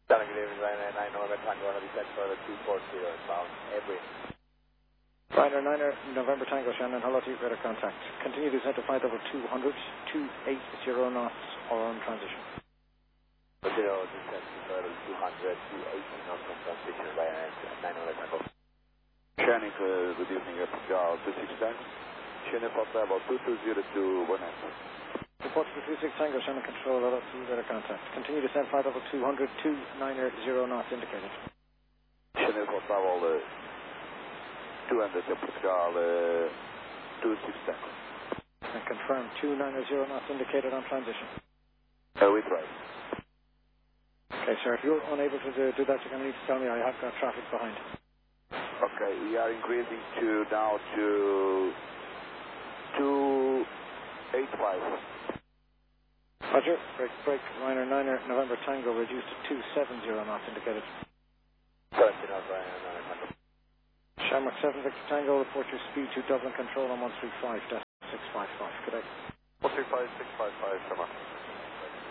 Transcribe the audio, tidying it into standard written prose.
Good evening, Ryanair 9 November Tango, heavy set for the 240 bound Every. Ryanair 9 November Tango, Shannon, hello to you, better contact. Continue to descent to flight level 200, 280 knots or on transition. 0, descent to level 200, 280 knots on transition, Ryanair 9 November Tango. Shannon, good evening, Pascal 26 Tango. Shannon, flight level 220 to 190. Report to 26 Tango, Shannon Control, hello to you, better contact. Continue to descent flight level 200, 290 knots indicated. Shannon, flight level 200, Pascal 26 Tango. And confirm 290 knots indicated on transition. We try. Okay, sir, if you're unable to do that, you're going to need to tell me. I have got traffic behind. Okay, we are increasing now to 285. Roger, break, Ryanair 9 November Tango, reduced to 270 knots indicated. 70 knots, Ryanair 9 Tango. Shamrock 7 Victor Tango, report your speed to Dublin Control on 135.655. Good day. 135.655, Shamrock.